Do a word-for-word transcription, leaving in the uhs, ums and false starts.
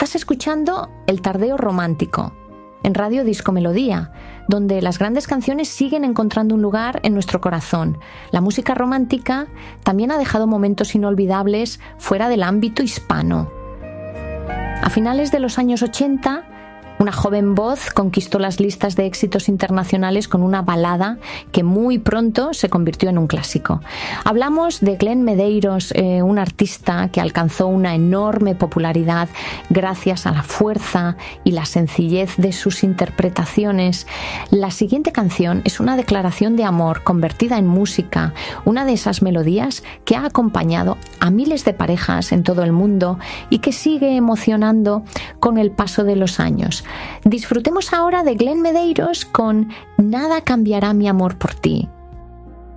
Estás escuchando El Tardeo Romántico, en Radio Disco Melodía, donde las grandes canciones siguen encontrando un lugar en nuestro corazón. La música romántica también ha dejado momentos inolvidables fuera del ámbito hispano. A finales de los años ochenta, una joven voz conquistó las listas de éxitos internacionales con una balada que muy pronto se convirtió en un clásico. Hablamos de Glenn Medeiros, eh, un artista que alcanzó una enorme popularidad gracias a la fuerza y la sencillez de sus interpretaciones. La siguiente canción es una declaración de amor convertida en música, una de esas melodías que ha acompañado a miles de parejas en todo el mundo y que sigue emocionando con el paso de los años. Disfrutemos ahora de Glenn Medeiros con Nada cambiará mi amor por ti.